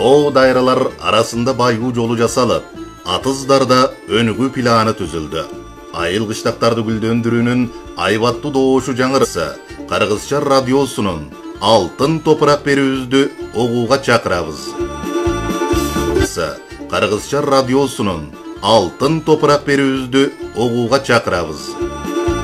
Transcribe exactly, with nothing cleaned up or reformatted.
тоо дайралар арасында байгуу жолу жасалып, атыздарда өнүгүү планы түзүлдү. Айыл кыштактарды гүлдөндүрүүнүн айбаттуу доошу жаңырса, Кыргызча радиосунун алтын топурак берүүбүздү угууга чакырабыз. Кыргызча радиосунун алтын топурак берүүбүздү угууга чакырабыз.